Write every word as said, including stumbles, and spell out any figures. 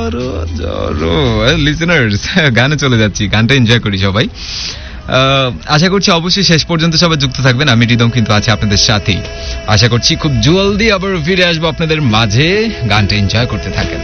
জড়ো জড়ো লিসেনার্স, গানে চলে যাচ্ছি, গানটা এনজয় করি সবাই। আশা করছি অবশ্যই শেষ পর্যন্ত সবাই যুক্ত থাকবেন। আমি রিদম কিন্তু আছি আপনাদের সাথেই। আশা করছি খুব জলদি আবার ফিরে আসবো আপনাদের মাঝে। গানটা এনজয় করতে থাকেন।